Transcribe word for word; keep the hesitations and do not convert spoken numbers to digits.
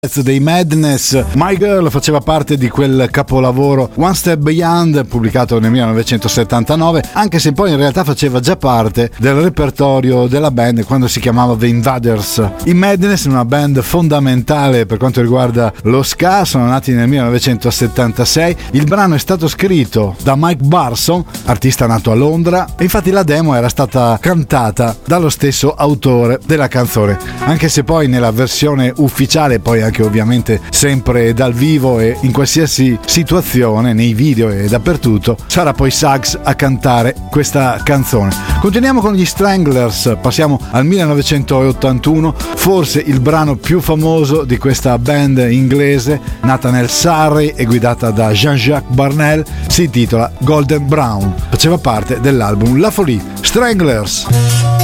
dei Madness. My Girl faceva parte di quel capolavoro One Step Beyond, pubblicato nel millenovecentosettantanove, anche se poi in realtà faceva già parte del repertorio della band quando si chiamava The Invaders. I Madness, una band fondamentale per quanto riguarda lo ska, sono nati nel millenovecentosettantasei. Il brano è stato scritto da Mike Barson, artista nato a Londra, e infatti la demo era stata cantata dallo stesso autore della canzone, anche se poi nella versione ufficiale, poi anche che ovviamente sempre dal vivo e in qualsiasi situazione, nei video e dappertutto, sarà poi Suggs a cantare questa canzone. Continuiamo con gli Stranglers, passiamo al millenovecentottantuno, forse il brano più famoso di questa band inglese nata nel Surrey e guidata da Jean-Jacques Barnell, si intitola Golden Brown, faceva parte dell'album La Folie. Stranglers.